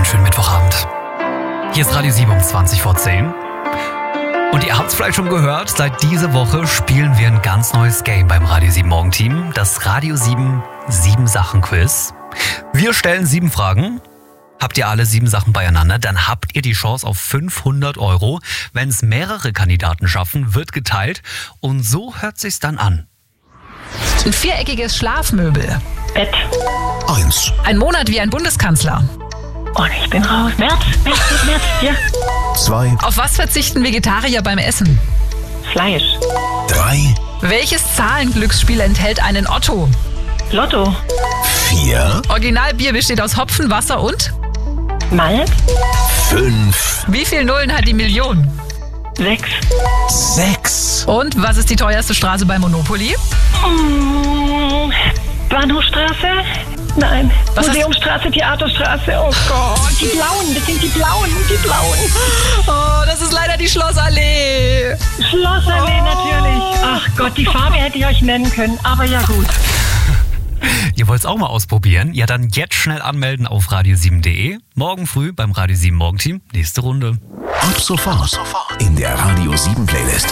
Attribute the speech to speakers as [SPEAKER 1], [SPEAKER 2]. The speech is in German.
[SPEAKER 1] schönen Mittwochabend. Hier ist Radio 7 um 20 vor 10. Und ihr habt es vielleicht schon gehört, seit dieser Woche spielen wir ein ganz neues Game beim Radio 7 Morgenteam. Das Radio 7 7-Sachen-Quiz. Wir stellen 7 Fragen. Habt ihr alle 7 Sachen beieinander, dann habt ihr die Chance auf 500 €. Wenn es mehrere Kandidaten schaffen, wird geteilt. Und so hört sich's dann an.
[SPEAKER 2] Ein viereckiges Schlafmöbel.
[SPEAKER 3] Bett.
[SPEAKER 4] 1,
[SPEAKER 2] Ein Monat wie ein Bundeskanzler.
[SPEAKER 3] Oh, ich bin raus. März, ja.
[SPEAKER 4] 2,
[SPEAKER 2] Auf was verzichten Vegetarier beim Essen?
[SPEAKER 3] Fleisch.
[SPEAKER 4] 3,
[SPEAKER 2] Welches Zahlenglücksspiel enthält einen Otto?
[SPEAKER 3] Lotto.
[SPEAKER 4] 4,
[SPEAKER 2] Originalbier besteht aus Hopfen, Wasser und?
[SPEAKER 3] Malt.
[SPEAKER 4] 5,
[SPEAKER 2] Wie viel Nullen hat die Million?
[SPEAKER 3] 6.
[SPEAKER 4] 6.
[SPEAKER 2] Und was ist die teuerste Straße bei Monopoly?
[SPEAKER 3] Bahnhofstraße? Nein.
[SPEAKER 2] Was hast-
[SPEAKER 3] Museumstraße, Theaterstraße. Oh Gott, die Blauen, das sind die Blauen.
[SPEAKER 2] Oh, das ist leider die Schlossallee.
[SPEAKER 3] Schlossallee natürlich. Ach Gott, die Farbe hätte ich euch nennen können, aber ja gut.
[SPEAKER 1] Ihr wollt es auch mal ausprobieren? Ja, dann jetzt schnell anmelden auf radio7.de. Morgen früh beim Radio 7 Morgenteam. Nächste Runde.
[SPEAKER 4] Ab sofort in der Radio 7 Playlist.